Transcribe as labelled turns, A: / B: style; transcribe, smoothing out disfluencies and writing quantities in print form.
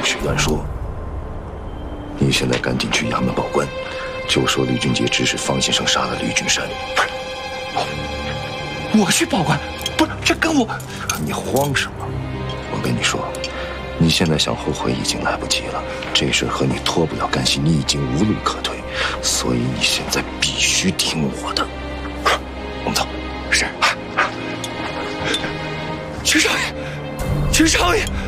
A: 许乱说。你现在赶紧去衙门报官，就说吕俊杰指使方先生杀了吕俊山。
B: 我去报官？不是，这跟我……
A: 你慌什么？我跟你说，你现在想后悔已经来不及了。这事和你脱不了干系，你已经无路可退，所以你现在必须听我的。我们走。
B: 是。秦少爷，秦少爷。